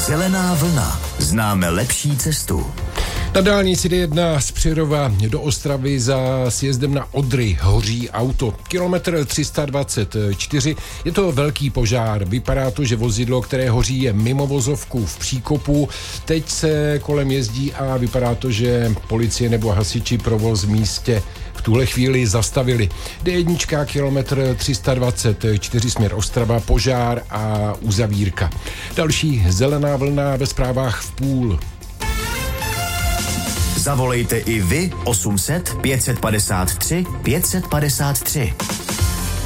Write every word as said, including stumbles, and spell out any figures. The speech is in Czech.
Zelená vlna. Známe lepší cestu. Na dálnici D jedna z Přerova do Ostravy za sjezdem na Odry hoří auto. Kilometr tři sta dvacet čtyři. Je to velký požár. Vypadá to, že vozidlo, které hoří, je mimo vozovku v příkopu. Teď se kolem jezdí a vypadá to, že policie nebo hasiči provoz v místě v tuhle chvíli zastavili. D jedna kilometr tři sta dvacet čtyři směr Ostrava, požár a uzavírka. Další zelená vlna ve zprávách v půl. Zavolejte i vy osm set pět set padesát tři pět set padesát tři.